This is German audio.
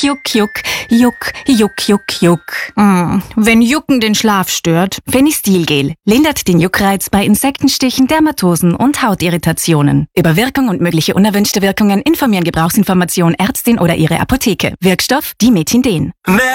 juck, juck, juck, juck, juck, juck. Wenn Jucken den Schlaf stört. Fenistil-Gel lindert den Juckreiz bei Insektenstichen, Dermatosen und Hautirritationen. Über Wirkung und mögliche unerwünschte Wirkungen informieren Gebrauchsinformation Ärztin oder ihre Apotheke. Wirkstoff Dimethinden.